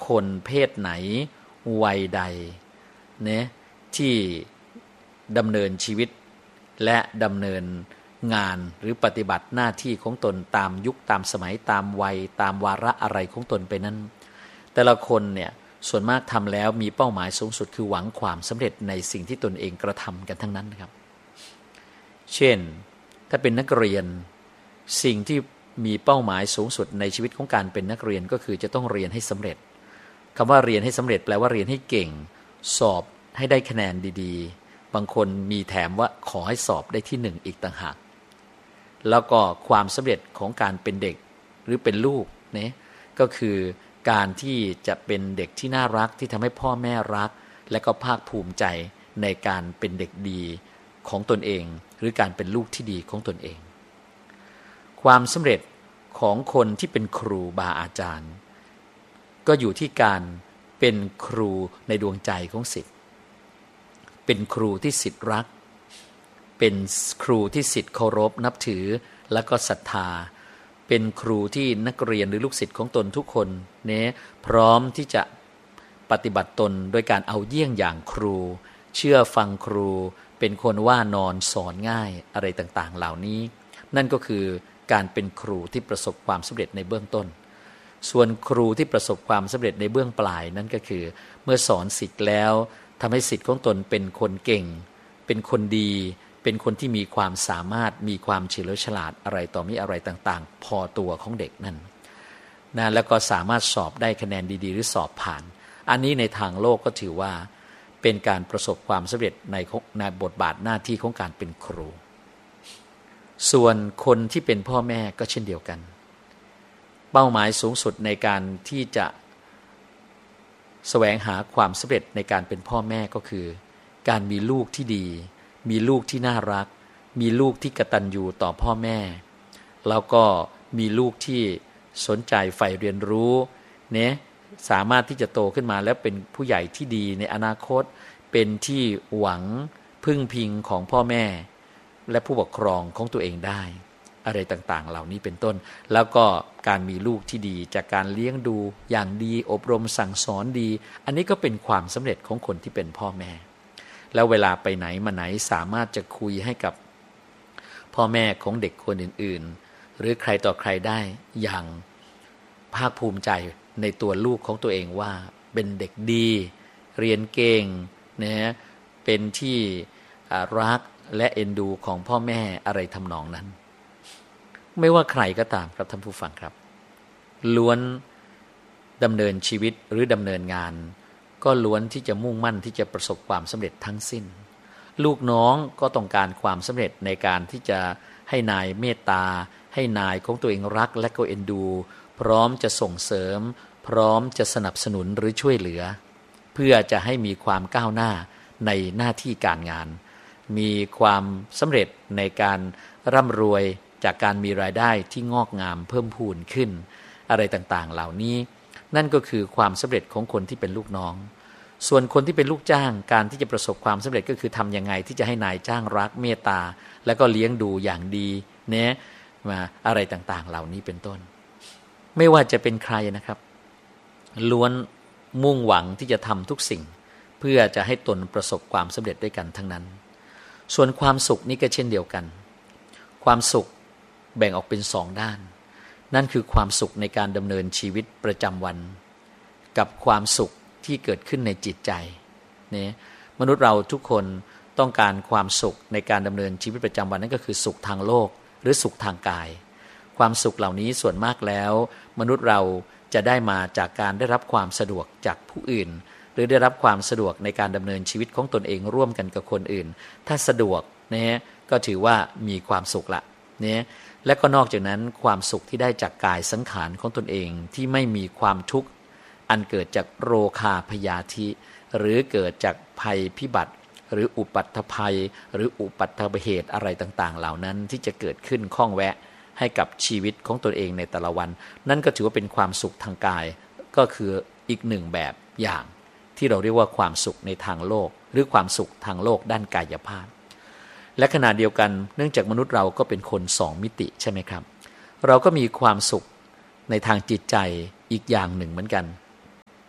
คนเพศไหนวัยใดเนี่ยที่ดำเนินชีวิตและดำเนินงานหรือปฏิบัติหน้าที่ของตนตามยุคตามสมัยตามวัยตามวาระอะไรของตนไปนั้นแต่ละคนเนี่ยส่วนมากทำแล้วมีเป้าหมายสูงสุดคือหวังความสำเร็จในสิ่งที่ตนเองกระทำกันทั้งนั้นนะครับเช่นถ้าเป็นนักเรียนสิ่งที่มีเป้าหมายสูงสุดในชีวิตของการเป็นนักเรียนก็คือจะต้องเรียนให้สำเร็จคำว่าเรียนให้สำเร็จแปลว่าเรียนให้เก่งสอบให้ได้คะแนนดีๆบางคนมีแถมว่าขอให้สอบได้ที่หนึ่งอีกต่างหากแล้วก็ความสำเร็จของการเป็นเด็กหรือเป็นลูกเนี่ยก็คือการที่จะเป็นเด็กที่น่ารักที่ทำให้พ่อแม่รักและก็ภาคภูมิใจในการเป็นเด็กดีของตนเองหรือการเป็นลูกที่ดีของตนเองความสำเร็จของคนที่เป็นครูบาอาจารย์ก็อยู่ที่การเป็นครูในดวงใจของศิษย์เป็นครูที่ศิษย์รักเป็นครูที่ศิษย์เคารพนับถือและก็ศรัทธาเป็นครูที่นักเรียนหรือลูกศิษย์ของตนทุกคนเนี่ยพร้อมที่จะปฏิบัติตนโดยการเอาเยี่ยงอย่างครูเชื่อฟังครูเป็นคนว่านอนสอนง่ายอะไรต่างๆเหล่านี้นั่นก็คือการเป็นครูที่ประสบความสำเร็จในเบื้องต้นส่วนครูที่ประสบความสำเร็จในเบื้องปลายนั่นก็คือเมื่อสอนศิษย์แล้วทำให้ศิษย์ของตนเป็นคนเก่งเป็นคนดีเป็นคนที่มีความสามารถมีความเฉลียวฉลาดอะไรต่อมีอะไรต่างๆพอตัวของเด็กนั่นนะแล้วก็สามารถสอบได้คะแนนดีๆหรือสอบผ่านอันนี้ในทางโลกก็ถือว่าเป็นการประสบความสำเร็จในบทบาทหน้าที่ของการเป็นครูส่วนคนที่เป็นพ่อแม่ก็เช่นเดียวกันเป้าหมายสูงสุดในการที่จะแสวงหาความสำเร็จในการเป็นพ่อแม่ก็คือการมีลูกที่ดีมีลูกที่น่ารักมีลูกที่กตัญญูต่อพ่อแม่แล้วก็มีลูกที่สนใจใฝ่เรียนรู้เนี่ยสามารถที่จะโตขึ้นมาแล้วเป็นผู้ใหญ่ที่ดีในอนาคตเป็นที่หวังพึ่งพิงของพ่อแม่และผู้ปกครองของตัวเองได้อะไรต่างๆเหล่านี้เป็นต้นแล้วก็การมีลูกที่ดีจากการเลี้ยงดูอย่างดีอบรมสั่งสอนดีอันนี้ก็เป็นความสำเร็จของคนที่เป็นพ่อแม่แล้วเวลาไปไหนมาไหนสามารถจะคุยให้กับพ่อแม่ของเด็กคนอื่นๆหรือใครต่อใครได้อย่างภาคภูมิใจในตัวลูกของตัวเองว่าเป็นเด็กดีเรียนเก่งนะเป็นที่รักและเอ็นดูของพ่อแม่อะไรทำนองนั้นไม่ว่าใครก็ตามครับท่านผู้ฟังครับล้วนดำเนินชีวิตหรือดำเนินงานก็ล้วนที่จะมุ่งมั่นที่จะประสบความสำเร็จทั้งสิ้นลูกน้องก็ต้องการความสำเร็จในการที่จะให้นายเมตตาให้นายของตัวเองรักและก็เอ็นดูพร้อมจะส่งเสริมพร้อมจะสนับสนุนหรือช่วยเหลือเพื่อจะให้มีความก้าวหน้าในหน้าที่การงานมีความสำเร็จในการร่ำรวยจากการมีรายได้ที่งอกงามเพิ่มพูนขึ้นอะไรต่างๆเหล่านี้นั่นก็คือความสำเร็จของคนที่เป็นลูกน้องส่วนคนที่เป็นลูกจ้างการที่จะประสบความสำเร็จก็คือทำยังไงที่จะให้นายจ้างรักเมตตาแล้วก็เลี้ยงดูอย่างดีเนี่ยมาอะไรต่างๆเหล่านี้เป็นต้นไม่ว่าจะเป็นใครนะครับล้วนมุ่งหวังที่จะทำทุกสิ่งเพื่อจะให้ตนประสบความสำเร็จด้วยกันทั้งนั้นส่วนความสุขนี่ก็เช่นเดียวกันความสุขแบ่งออกเป็นสองด้านนั่นคือความสุขในการดำเนินชีวิตประจำวันกับความสุขที่เกิดขึ้นในจิตใจเนี่ยมนุษย์เราทุกคนต้องการความสุขในการดำเนินชีวิตประจำวันนั่นก็คือสุขทางโลกหรือสุขทางกายความสุขเหล่านี้ส่วนมากแล้วมนุษย์เราจะได้มาจากการได้รับความสะดวกจากผู้อื่นหรือได้รับความสะดวกในการดำเนินชีวิตของตนเองร่วมกันกับคนอื่นถ้าสะดวกเนี่ยก็ถือว่ามีความสุขละเนี่ยและก็นอกจากนั้นความสุขที่ได้จากกายสังขารของตนเองที่ไม่มีความทุกข์อันเกิดจากโรคาพยาธิหรือเกิดจากภัยพิบัติหรืออุปัฏฐภัยหรืออุปัฏฐเหตุอะไรต่างๆเหล่านั้นที่จะเกิดขึ้นข้องแวะให้กับชีวิตของตนเองในแต่ละวันนั่นก็ถือว่าเป็นความสุขทางกายก็คืออีกหนึ่งแบบอย่างที่เราเรียกว่าความสุขในทางโลกหรือความสุขทางโลกด้านกายภาพและขณะเดียวกันเนื่องจากมนุษย์เราก็เป็นคนสองมิติใช่ไหมครับเราก็มีความสุขในทางจิตใจอีกอย่างหนึ่งเหมือนกัน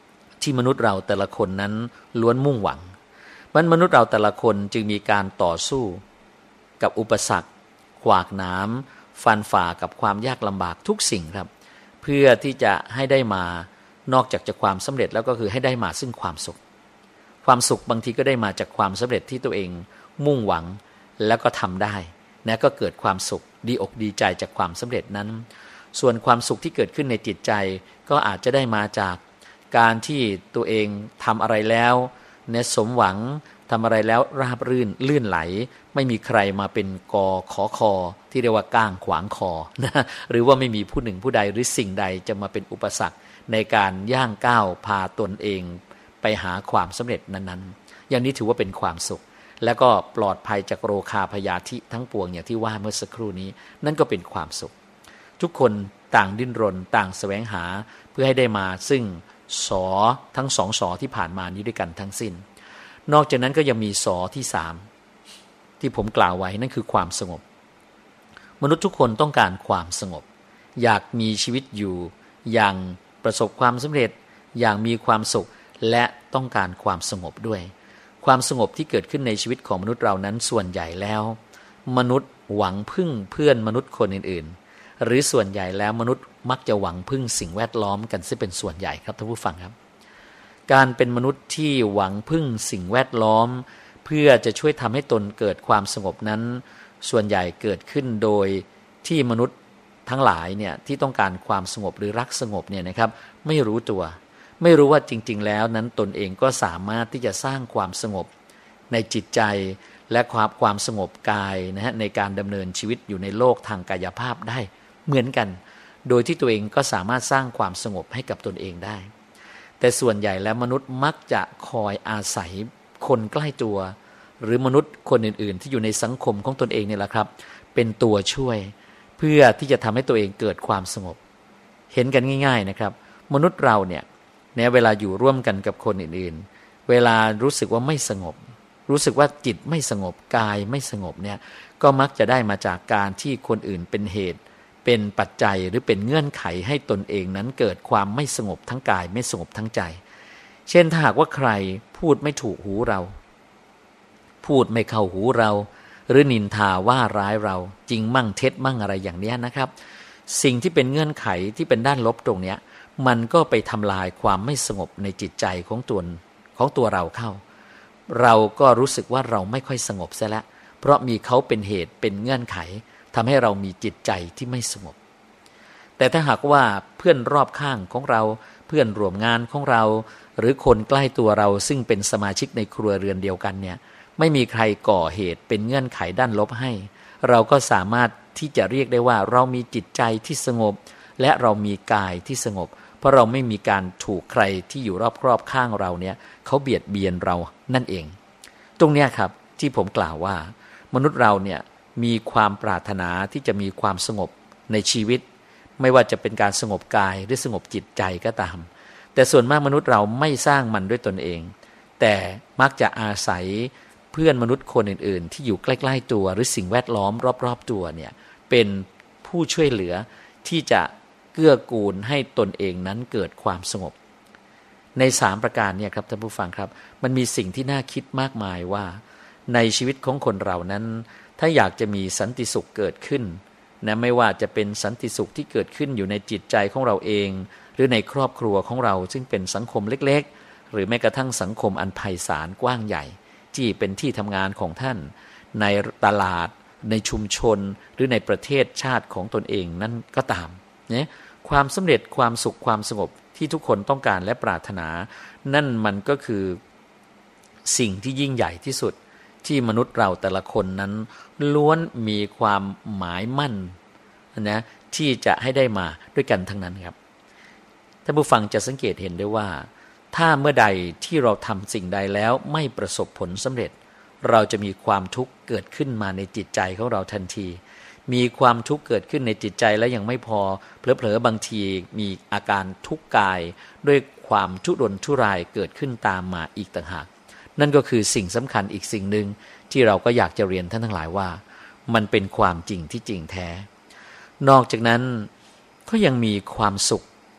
ที่มนุษย์เราแต่ละคนนั้นล้วนมุ่งหวังมนุษย์เราแต่ละคนจึงมีการต่อสู้กับอุปสรรคขวากหนามฟันฝ่ากับความยากลำบากทุกสิ่งครับเพื่อที่จะให้ได้มานอกจากจะความสำเร็จแล้วก็คือให้ได้มาซึ่งความสุขบางทีก็ได้มาจากความสำเร็จที่ตัวเองมุ่งหวังแล้วก็ทำได้นะก็เกิดความสุขดีอกดีใจจากความสำเร็จนั้นส่วนความสุขที่เกิดขึ้นในจิตใจก็อาจจะได้มาจากการที่ตัวเองทำอะไรแล้วเนี่ยสมหวังทำอะไรแล้วราบรื่นลื่นไหลไม่มีใครมาเป็นกอขอคอที่เรียกว่าก้างขวางคอนะหรือว่าไม่มีผู้หนึ่งผู้ใดหรือสิ่งใดจะมาเป็นอุปสรรคในการย่างก้าวพาตนเองไปหาความสำเร็จนั้นๆอย่างนี้ถือว่าเป็นความสุขแล้วก็ปลอดภัยจากโรคาพยาธิทั้งปวงอย่างที่ว่าเมื่อสักครู่นี้นั่นก็เป็นความสุขทุกคนต่างดิ้นรนต่างแสวงหาเพื่อให้ได้มาซึ่งสอทั้งสองสอที่ผ่านมานี้ด้วยกันทั้งสิ้นนอกจากนั้นก็ยังมีสอที่สามที่ผมกล่าวไว้นั่นคือความสงบมนุษย์ทุกคนต้องการความสงบอยากมีชีวิตอยู่อย่างประสบความสำเร็จอย่างมีความสุขและต้องการความสงบด้วยความสงบที่เกิดขึ้นในชีวิตของมนุษย์เรานั้นส่วนใหญ่แล้วมนุษย์หวังพึ่งเพื่อนมนุษย์คนอื่นๆหรือส่วนใหญ่แล้วมนุษย์มักจะหวังพึ่งสิ่งแวดล้อมกันซะเป็นส่วนใหญ่ครับท่านผู้ฟังครับการเป็นมนุษย์ที่หวังพึ่งสิ่งแวดล้อมเพื่อจะช่วยทำให้ตนเกิดความสงบนั้นส่วนใหญ่เกิดขึ้นโดยที่มนุษย์ทั้งหลายเนี่ยที่ต้องการความสงบหรือรักสงบเนี่ยนะครับไม่รู้ตัวไม่รู้ว่าจริงๆแล้วนั้นตนเองก็สามารถที่จะสร้างความสงบในจิตใจและความสงบกายนะฮะในการดำเนินชีวิตอยู่ในโลกทางกายภาพได้เหมือนกันโดยที่ตัวเองก็สามารถสร้างความสงบให้กับตนเองได้แต่ส่วนใหญ่แล้วมนุษย์มักจะคอยอาศัยคนใกล้ตัวหรือมนุษย์คนอื่นๆที่อยู่ในสังคมของตนเองเนี่ยแหละครับเป็นตัวช่วยเพื่อที่จะทำให้ตัวเองเกิดความสงบเห็นกันง่ายๆนะครับมนุษย์เราเนี่ยเวลาอยู่ร่วมกันกับคนอื่นๆเวลารู้สึกว่าไม่สงบรู้สึกว่าจิตไม่สงบกายไม่สงบเนี่ยก็มักจะได้มาจากการที่คนอื่นเป็นเหตุเป็นปัจจัยหรือเป็นเงื่อนไขให้ตนเองนั้นเกิดความไม่สงบทั้งกายไม่สงบทั้งใจเช่นถ้าหากว่าใครพูดไม่ถูกหูเราพูดไม่เข้าหูเราหรือนินทาว่าร้ายเราจริงมั่งเท็จมั่งอะไรอย่างนี้นะครับสิ่งที่เป็นเงื่อนไขที่เป็นด้านลบตรงนี้มันก็ไปทำลายความไม่สงบในจิตใจของตัวเราเข้าเราก็รู้สึกว่าเราไม่ค่อยสงบซะแล้วเพราะมีเขาเป็นเหตุเป็นเงื่อนไขทำให้เรามีจิตใจที่ไม่สงบแต่ถ้าหากว่าเพื่อนรอบข้างของเราเพื่อนร่วมงานของเราหรือคนใกล้ตัวเราซึ่งเป็นสมาชิกในครัวเรือนเดียวกันเนี่ยไม่มีใครก่อเหตุเป็นเงื่อนไขด้านลบให้เราก็สามารถที่จะเรียกได้ว่าเรามีจิตใจที่สงบและเรามีกายที่สงบเพราะเราไม่มีการถูกใครที่อยู่รอบๆข้างเราเนี่ยเขาเบียดเบียนเรานั่นเองตรงเนี้ยครับที่ผมกล่าวว่ามนุษย์เราเนี่ยมีความปรารถนาที่จะมีความสงบในชีวิตไม่ว่าจะเป็นการสงบกายหรือสงบจิตใจก็ตามแต่ส่วนมากมนุษย์เราไม่สร้างมันด้วยตนเองแต่มักจะอาศัยเพื่อนมนุษย์คนอื่นๆที่อยู่ใกล้ๆตัวหรือสิ่งแวดล้อมรอบๆตัวเนี่ยเป็นผู้ช่วยเหลือที่จะเกื้อกูลให้ตนเองนั้นเกิดความสงบใน3ประการเนี่ยครับท่านผู้ฟังครับมันมีสิ่งที่น่าคิดมากมายว่าในชีวิตของคนเรานั้นถ้าอยากจะมีสันติสุขเกิดขึ้นนะไม่ว่าจะเป็นสันติสุขที่เกิดขึ้นอยู่ในจิตใจของเราเองหรือในครอบครัวของเราซึ่งเป็นสังคมเล็กๆหรือแม้กระทั่งสังคมอันไพศาลกว้างใหญ่ที่เป็นที่ทำงานของท่านในตลาดในชุมชนหรือในประเทศชาติของตนเองนั่นก็ตามเนี่ยความสำเร็จความสุขความสงบที่ทุกคนต้องการและปรารถนานั่นมันก็คือสิ่งที่ยิ่งใหญ่ที่สุดที่มนุษย์เราแต่ละคนนั้นล้วนมีความหมายมั่นนะที่จะให้ได้มาด้วยกันทั้งนั้นครับท่านผู้ฟังจะสังเกตเห็นได้ว่าถ้าเมื่อใดที่เราทำสิ่งใดแล้วไม่ประสบผลสำเร็จเราจะมีความทุกข์เกิดขึ้นมาในจิตใจของเราทันทีมีความทุกข์เกิดขึ้นในจิตใจแล้วยังไม่พอเผลอๆบางทีมีอาการทุกข์กายด้วยความทุรนทุรายเกิดขึ้นตามมาอีกต่างหากนั่นก็คือสิ่งสำคัญอีกสิ่งหนึ่งที่เราก็อยากจะเรียนท่านทั้งหลายว่ามันเป็นความจริงที่จริงแท้นอกจากนั้นก็ยังมีความสุข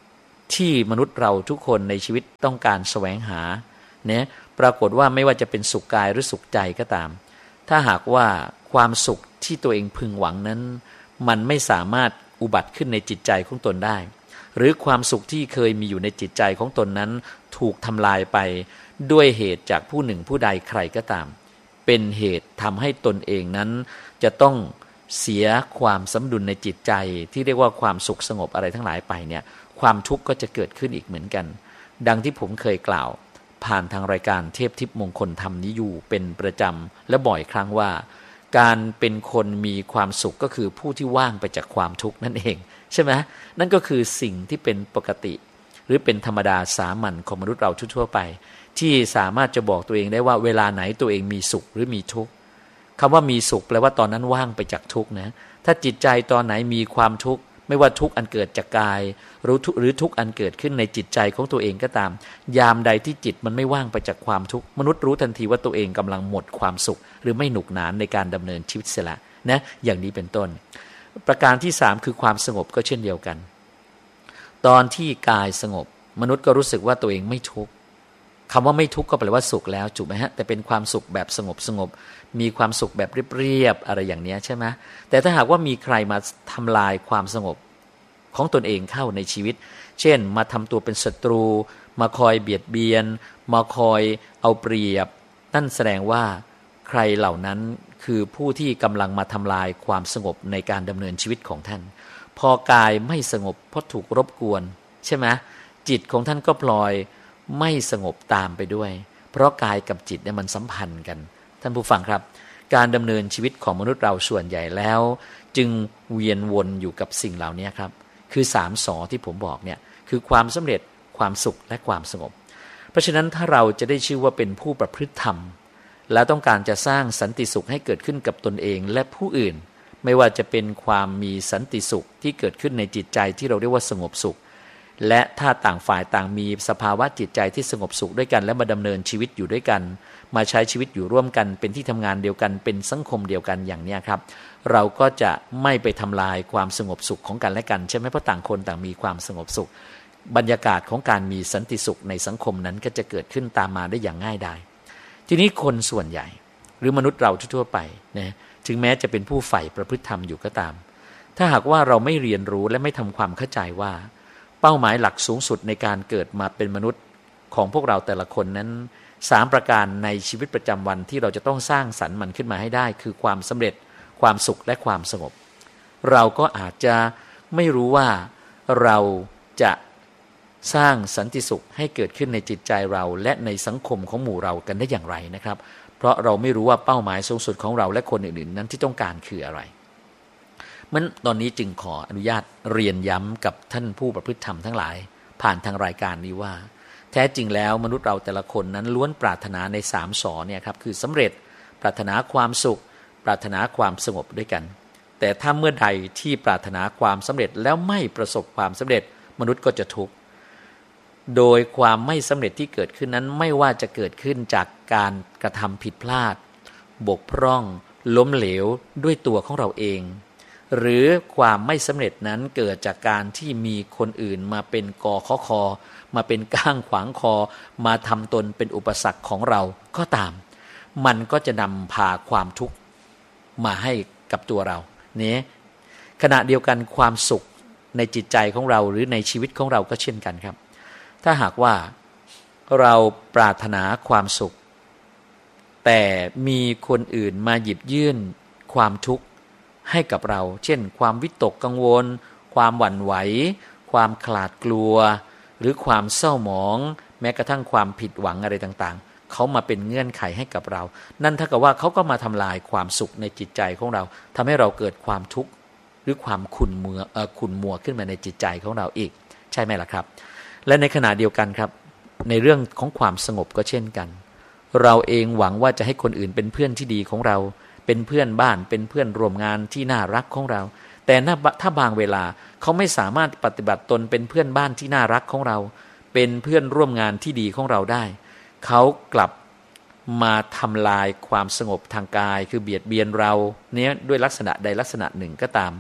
ที่มนุษย์เราทุกคนในชีวิตต้องการแสวงหาเนี่ยปรากฏว่าไม่ว่าจะเป็นสุขกายหรือสุขใจก็ตามถ้าหากว่าความสุขที่ตัวเองพึงหวังนั้นมันไม่สามารถอุบัติขึ้นในจิตใจของตนได้หรือความสุขที่เคยมีอยู่ในจิตใจของตนนั้นถูกทำลายไปด้วยเหตุจากผู้หนึ่งผู้ใดใครก็ตามเป็นเหตุทำให้ตนเองนั้นจะต้องเสียความสมดุลในจิตใจที่เรียกว่าความสุขสงบอะไรทั้งหลายไปเนี่ยความทุกข์ก็จะเกิดขึ้นอีกเหมือนกันดังที่ผมเคยกล่าวผ่านทางรายการเทพทิพย์มงคลธรรมนี้อยู่เป็นประจำและบ่อยครั้งว่าการเป็นคนมีความสุขก็คือผู้ที่ว่างไปจากความทุกข์นั่นเองใช่ไหมนั่นก็คือสิ่งที่เป็นปกติหรือเป็นธรรมดาสามัญของมนุษย์เราทั่วๆไปที่สามารถจะบอกตัวเองได้ว่าเวลาไหนตัวเองมีสุขหรือมีทุกข์คำว่ามีสุขแปลว่าตอนนั้นว่างไปจากทุกข์นะถ้าจิตใจตอนไหนมีความทุกข์ไม่ว่าทุกข์อันเกิดจากกายหรือทุกข์อันเกิดขึ้นในจิตใจของตัวเองก็ตามยามใดที่จิตมันไม่ว่างไปจากความทุกข์มนุษย์รู้ทันทีว่าตัวเองกำลังหมดความสุขหรือไม่หนุกหนานในการดำเนินชีวิตเสียละนะอย่างนี้เป็นต้นประการที่3คือความสงบก็เช่นเดียวกันตอนที่กายสงบมนุษย์ก็รู้สึกว่าตัวเองไม่ทุกข์คำว่าไม่ทุกข์ก็แปลว่าสุขแล้วถูกไหมฮะแต่เป็นความสุขแบบสงบมีความสุขแบบเรียบๆอะไรอย่างนี้ใช่ไหมแต่ถ้าหากว่ามีใครมาทำลายความสงบของตนเองเข้าในชีวิตเช่นมาทำตัวเป็นศัตรูมาคอยเบียดเบียนมาคอยเอาเปรียบนั่นแสดงว่าใครเหล่านั้นคือผู้ที่กำลังมาทำลายความสงบในการดำเนินชีวิตของท่านพอกายไม่สงบเพราะถูกรบกวนใช่ไหมจิตของท่านก็พลอยไม่สงบตามไปด้วยเพราะกายกับจิตเนี่ยมันสัมพันธ์กันท่านผู้ฟังครับการดำเนินชีวิตของมนุษย์เราส่วนใหญ่แล้วจึงเวียนวนอยู่กับสิ่งเหล่านี้ครับคือ3 สที่ผมบอกเนี่ยคือความสำเร็จความสุขและความสงบเพราะฉะนั้นถ้าเราจะได้ชื่อว่าเป็นผู้ประพฤติธรรมและต้องการจะสร้างสันติสุขให้เกิดขึ้นกับตนเองและผู้อื่นไม่ว่าจะเป็นความมีสันติสุขที่เกิดขึ้นในจิตใจที่เราเรียกว่าสงบสุขและถ้าต่างฝ่ายต่างมีสภาวะจิตใจที่สงบสุขด้วยกันและมาดำเนินชีวิตอยู่ด้วยกันมาใช้ชีวิตอยู่ร่วมกันเป็นที่ทำงานเดียวกันเป็นสังคมเดียวกันอย่างนี้ครับเราก็จะไม่ไปทำลายความสงบสุขของกันและกันใช่ไหมเพราะต่างคนต่างมีความสงบสุขบรรยากาศของการมีสันติสุขในสังคมนั้นก็จะเกิดขึ้นตามมาได้อย่างง่ายดายทีนี้คนส่วนใหญ่หรือมนุษย์เราทั่วไปนะถึงแม้จะเป็นผู้ใฝ่ประพฤติธรรมอยู่ก็ตามถ้าหากว่าเราไม่เรียนรู้และไม่ทำความเข้าใจว่าเป้าหมายหลักสูงสุดในการเกิดมาเป็นมนุษย์ของพวกเราแต่ละคนนั้น3 ประการในชีวิตประจำวันที่เราจะต้องสร้างสรรค์มันขึ้นมาให้ได้คือความสำเร็จความสุขและความสงบเราก็อาจจะไม่รู้ว่าเราจะสร้างสันติสุขให้เกิดขึ้นในจิตใจเราและในสังคมของหมู่เรากันได้อย่างไรนะครับเพราะเราไม่รู้ว่าเป้าหมายสูงสุดของเราและคนอื่นๆนั้นที่ต้องการคืออะไรมันตอนนี้จึงขออนุญาตเรียนย้ำกับท่านผู้ประพฤติธรรมทั้งหลายผ่านทางรายการนี้ว่าแท้จริงแล้วมนุษย์เราแต่ละคนนั้นล้วนปรารถนาใน3 สเนี่ยครับคือสำเร็จปรารถนาความสุขปรารถนาความสงบด้วยกันแต่ถ้าเมื่อใดที่ปรารถนาความสำเร็จแล้วไม่ประสบความสำเร็จมนุษย์ก็จะทุกข์โดยความไม่สำเร็จที่เกิดขึ้นนั้นไม่ว่าจะเกิดขึ้นจากการกระทำผิดพลาดบกพร่องล้มเหลวด้วยตัวของเราเองหรือความไม่สำเร็จนั้นเกิดจากการที่มีคนอื่นมาเป็นกอคอมาเป็นก้างขวางคอมาทำตนเป็นอุปสรรคของเราก็ตามมันก็จะนำพาความทุกข์มาให้กับตัวเราเนี่ยขณะเดียวกันความสุขในจิตใจของเราหรือในชีวิตของเราก็เช่นกันครับถ้าหากว่าเราปรารถนาความสุขแต่มีคนอื่นมาหยิบยื่นความทุกข์ให้กับเราเช่นความวิตกกังวลความหวั่นไหวความขลาดกลัวหรือความเศร้าหมองแม้กระทั่งความผิดหวังอะไรต่างๆเขามาเป็นเงื่อนไขให้กับเรานั่นเท่ากับว่าเขาก็มาทำลายความสุขในจิตใจของเราทำให้เราเกิดความทุกข์หรือความขุ่นมัวขึ้นมาในจิตใจของเราอีกใช่ไหมล่ะครับและในขณะเดียวกันครับในเรื่องของความสงบก็เช่นกันเราเองหวังว่าจะให้คนอื่นเป็นเพื่อนที่ดีของเราเป็นเพื่อนบ้านเป็นเพื่อนร่วมงานที่น่ารักของเราแต่ถ้าบางเวลาเขาไม่สามารถปฏิบัติตนเป็นเพื่อนบ้านที่น่ารักของเราเป็นเพื่อนร่วมงานที่ดีของเราได้เขากลับมาทำลายความสงบทางกายคือเบียดเบียนเราเนี่ยด้วยลักษณะใดลักษณะหนึ่งก็ตาม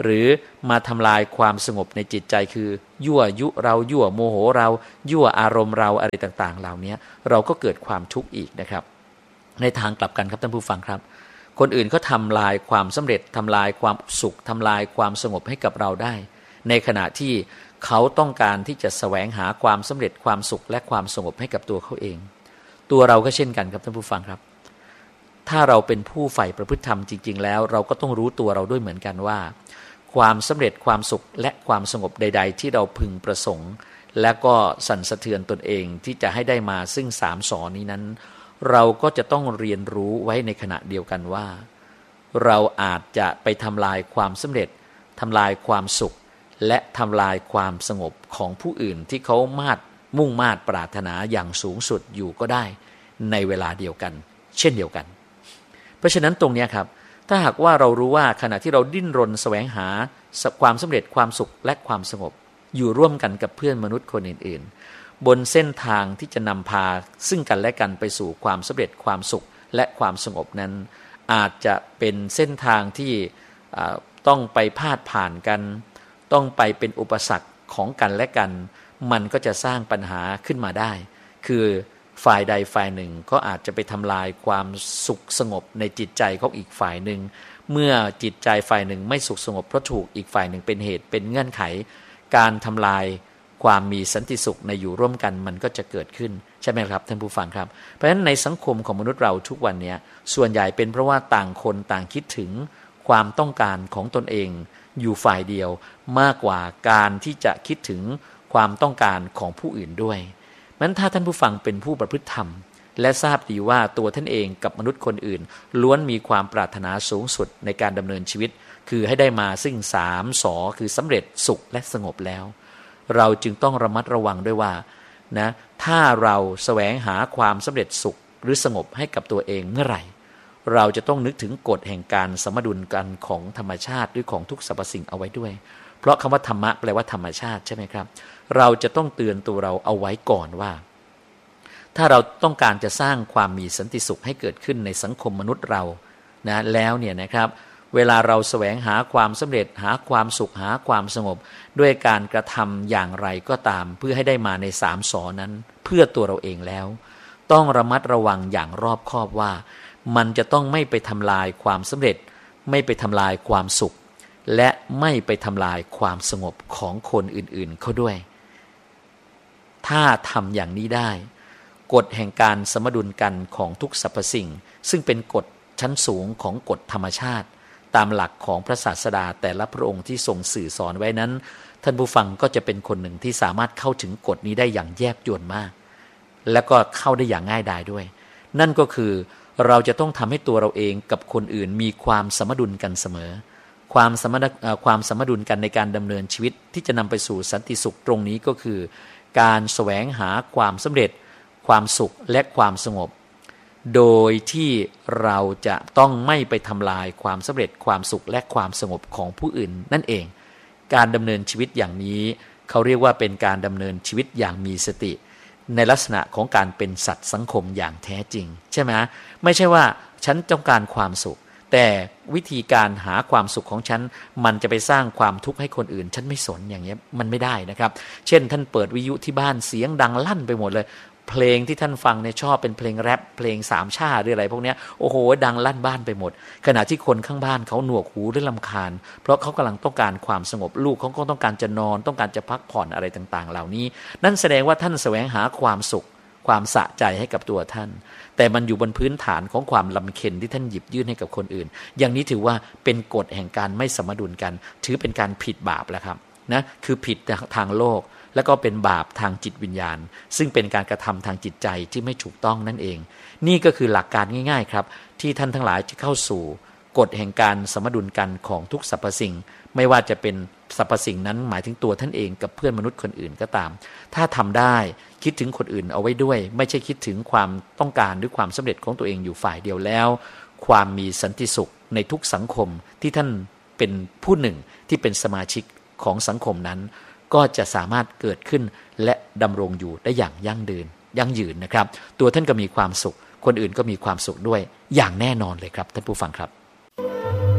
หรือมาทำลายความสงบในจิตใจคือยั่วยุเรายั่วโมโหเรายั่วอารมณ์เราอะไรต่างๆเหล่านี้เราก็เกิดความทุกข์อีกนะครับในทางกลับกันครับท่านผู้ฟังครับคนอื่นก็ทำลายความสำเร็จทำลายความสุขทำลายความสงบให้กับเราได้ในขณะที่เขาต้องการที่จะแสวงหาความสำเร็จความสุขและความสงบให้กับตัวเขาเองตัวเราก็เช่นกันครับท่านผู้ฟังครับถ้าเราเป็นผู้ใฝ่ประพฤติธรรมจริงๆแล้วเราก็ต้องรู้ตัวเราด้วยเหมือนกันว่าความสำเร็จความสุขและความสงบใดๆที่เราพึงประสงค์และก็สั่นสะเทือนตนเองที่จะให้ได้มาซึ่งสามสอนี้นั้นเราก็จะต้องเรียนรู้ไว้ในขณะเดียวกันว่าเราอาจจะไปทำลายความสำเร็จทำลายความสุขและทำลายความสงบของผู้อื่นที่เขามุ่งมา่ปรารถนาอย่างสูงสุดอยู่ก็ได้ในเวลาเดียวกันเช่นเดียวกันเพราะฉะนั้นตรงนี้ครับถ้าหากว่าเรารู้ว่าขณะที่เราดิ้นรนแสวงหาความสำเร็จความสุขและความสงบอยู่ร่วมกันกับเพื่อนมนุษย์คนอื่นๆบนเส้นทางที่จะนำพาซึ่งกันและกันไปสู่ความสำเร็จความสุขและความสงบนั้นอาจจะเป็นเส้นทางที่ต้องไปพาดผ่านกันต้องไปเป็นอุปสรรคของกันและกันมันก็จะสร้างปัญหาขึ้นมาได้คือฝ่ายใดฝ่ายหนึ่งก็อาจจะไปทำลายความสุขสงบในจิตใจของอีกฝ่ายหนึ่งเมื่อจิตใจฝ่ายหนึ่งไม่สุขสงบเพราะถูกอีกฝ่ายหนึ่งเป็นเหตุเป็นเงื่อนไขการทำลายความมีสันติสุขในอยู่ร่วมกันมันก็จะเกิดขึ้นใช่ไหมครับท่านผู้ฟังครับเพราะฉะนั้นในสังคมของมนุษย์เราทุกวันนี้ส่วนใหญ่เป็นเพราะว่าต่างคนต่างคิดถึงความต้องการของตนเองอยู่ฝ่ายเดียวมากกว่าการที่จะคิดถึงความต้องการของผู้อื่นด้วยนั้นถ้าท่านผู้ฟังเป็นผู้ประพฤติธรรมและทราบดีว่าตัวท่านเองกับมนุษย์คนอื่นล้วนมีความปรารถนาสูงสุดในการดำเนินชีวิตคือให้ได้มาซึ่งสามสอคือสำเร็จสุขและสงบแล้วเราจึงต้องระมัดระวังด้วยว่านะถ้าเราแสวงหาความสำเร็จสุขหรือสงบให้กับตัวเองเมื่อไหร่เราจะต้องนึกถึงกฎแห่งการสมดุลกันของธรรมชาติหรือของทุกสรรพสิ่งเอาไว้ด้วยเพราะคำว่าธรรมะแปลว่าธรรมชาติใช่ไหมครับเราจะต้องเตือนตัวเราเอาไว้ก่อนว่าถ้าเราต้องการจะสร้างความมีสันติสุขให้เกิดขึ้นในสังคมมนุษย์เรานะแล้วเนี่ยนะครับเวลาเราแสวงหาความสำเร็จหาความสุขหาความสงบด้วยการกระทำอย่างไรก็ตามเพื่อให้ได้มาในสามสอนั้นเพื่อตัวเราเองแล้วต้องระมัดระวังอย่างรอบคอบว่ามันจะต้องไม่ไปทำลายความสำเร็จไม่ไปทำลายความสุขและไม่ไปทำลายความสงบของคนอื่นๆเขาด้วยถ้าทำอย่างนี้ได้กฎแห่งการสมดุลกันของทุกสรรพสิ่งซึ่งเป็นกฎชั้นสูงของกฎธรรมชาติตามหลักของพระศาสดาแต่ละพระองค์ที่ทรงสื่อสอนไว้นั้นท่านผู้ฟังก็จะเป็นคนหนึ่งที่สามารถเข้าถึงกฎนี้ได้อย่างแยบยลมากและก็เข้าได้อย่างง่ายดายด้วยนั่นก็คือเราจะต้องทำให้ตัวเราเองกับคนอื่นมีความสมดุลกันเสมอความสมดุลกันในการดำเนินชีวิตที่จะนำไปสู่สันติสุขตรงนี้ก็คือการแสวงหาความสำเร็จความสุขและความสงบโดยที่เราจะต้องไม่ไปทำลายความสำเร็จความสุขและความสงบของผู้อื่นนั่นเองการดำเนินชีวิตอย่างนี้เขาเรียกว่าเป็นการดำเนินชีวิตอย่างมีสติในลักษณะของการเป็นสัตว์สังคมอย่างแท้จริงใช่ไหมไม่ใช่ว่าฉันต้องการความสุขแต่วิธีการหาความสุขของฉันมันจะไปสร้างความทุกข์ให้คนอื่นฉันไม่สนอย่างเงี้ยมันไม่ได้นะครับเช่นท่านเปิดวิทยุที่บ้านเสียงดังลั่นไปหมดเลยเพลงที่ท่านฟังเนี่ยชอบเป็นเพลงแรปเพลงสามชาหรืออะไรพวกนี้โอ้โหดังลั่นบ้านไปหมดขณะที่คนข้างบ้านเขาหนวกหูหรือรำคาญเพราะเขากำลังต้องการความสงบลูกเขาก็ต้องการจะนอนต้องการจะพักผ่อนอะไรต่างๆเหล่านี้นั่นแสดงว่าท่านแสวงหาความสุขความสะใจให้กับตัวท่านแต่มันอยู่บนพื้นฐานของความลำเค็ญที่ท่านหยิบยื่นให้กับคนอื่นอย่างนี้ถือว่าเป็นกฎแห่งการไม่สมดุลกันถือเป็นการผิดบาปแล้วครับนะคือผิดทางโลกแล้วก็เป็นบาปทางจิตวิญญาณซึ่งเป็นการกระทำทางจิตใจที่ไม่ถูกต้องนั่นเองนี่ก็คือหลักการง่ายๆครับที่ท่านทั้งหลายจะเข้าสู่กฎแห่งการสมดุลกันของทุกสรรพสิ่งไม่ว่าจะเป็นสรรพสิ่งนั้นหมายถึงตัวท่านเองกับเพื่อนมนุษย์คนอื่นก็ตามถ้าทำได้คิดถึงคนอื่นเอาไว้ด้วยไม่ใช่คิดถึงความต้องการหรือความสำเร็จของตัวเองอยู่ฝ่ายเดียวแล้วความมีสันติสุขในทุกสังคมที่ท่านเป็นผู้หนึ่งที่เป็นสมาชิกของสังคมนั้นก็จะสามารถเกิดขึ้นและดำรงอยู่ได้อย่างยั่งยืนนะครับตัวท่านก็มีความสุขคนอื่นก็มีความสุขด้วยอย่างแน่นอนเลยครับท่านผู้ฟังครับ